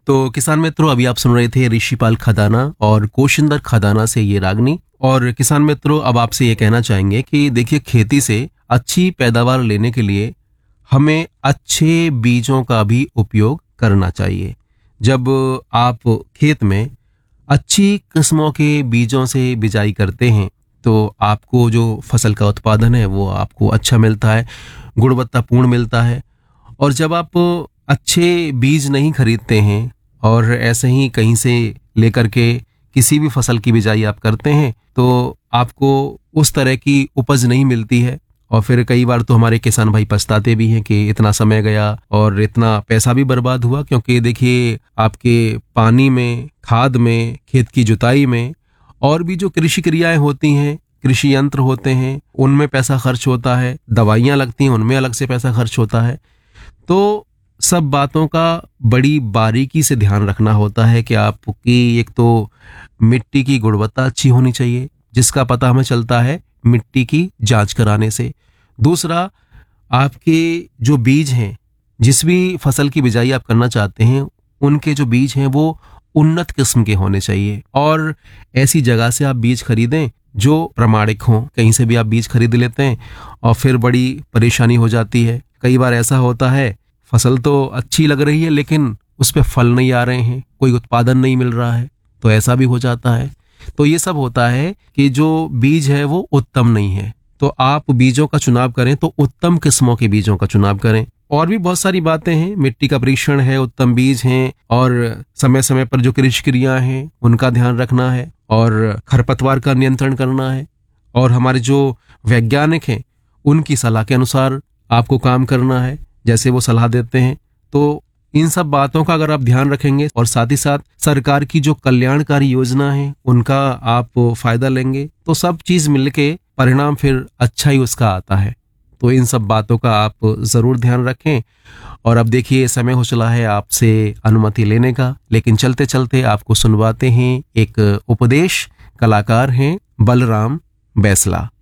तो किसान मित्रों, अभी आप सुन रहे थे ऋषिपाल खदाना और कोशिंदर खदाना से ये रागनी। और किसान मित्रों, अब आपसे ये कहना चाहेंगे कि देखिए, खेती से अच्छी पैदावार लेने के लिए हमें अच्छे बीजों का भी उपयोग करना चाहिए। जब आप खेत में अच्छी किस्मों के बीजों से बिजाई करते हैं तो आपको जो फसल का उत्पादन है वो आपको अच्छा मिलता है, गुणवत्तापूर्ण मिलता है। और जब आप अच्छे बीज नहीं खरीदते हैं और ऐसे ही कहीं से लेकर के किसी भी फसल की बिजाई आप करते हैं तो आपको उस तरह की उपज नहीं मिलती है। और फिर कई बार तो हमारे किसान भाई पछताते भी हैं कि इतना समय गया और इतना पैसा भी बर्बाद हुआ, क्योंकि देखिए आपके पानी में, खाद में, खेत की जुताई में और भी जो कृषि क्रियाएं होती हैं, कृषि यंत्र होते हैं, उनमें पैसा खर्च होता है, दवाइयां लगती हैं, उनमें अलग से पैसा खर्च होता है। तो सब बातों का बड़ी बारीकी से ध्यान रखना होता है कि आपकी एक तो मिट्टी की गुणवत्ता अच्छी होनी चाहिए, जिसका पता हमें चलता है मिट्टी की जांच कराने से। दूसरा, आपके जो बीज हैं, जिस भी फसल की बिजाई आप करना चाहते हैं, उनके जो बीज हैं वो उन्नत किस्म के होने चाहिए। और ऐसी जगह से आप बीज खरीदें जो प्रमाणिक हों। कहीं से भी आप बीज खरीद लेते हैं और फिर बड़ी परेशानी हो जाती है। कई बार ऐसा होता है, फसल तो अच्छी लग रही है लेकिन उस पे फल नहीं आ रहे हैं, कोई उत्पादन नहीं मिल रहा है, तो ऐसा भी हो जाता है। तो ये सब होता है कि जो बीज है वो उत्तम नहीं है। तो आप बीजों का चुनाव करें तो उत्तम किस्मों के बीजों का चुनाव करें। और भी बहुत सारी बातें हैं, मिट्टी का परीक्षण है, उत्तम बीज हैं, और समय समय पर जो कृषि क्रियाएं हैं उनका ध्यान रखना है, और खरपतवार का नियंत्रण करना है, और हमारे जो वैज्ञानिक हैं उनकी सलाह के अनुसार आपको काम करना है, जैसे वो सलाह देते हैं। तो इन सब बातों का अगर आप ध्यान रखेंगे और साथ ही साथ सरकार की जो कल्याणकारी योजना है उनका आप फायदा लेंगे तो सब चीज मिलके परिणाम फिर अच्छा ही उसका आता है। तो इन सब बातों का आप जरूर ध्यान रखें। और अब देखिए, समय हो चला है आपसे अनुमति लेने का, लेकिन चलते चलते आपको सुनवाते हैं एक उपदेश। कलाकार हैं बलराम बैसला।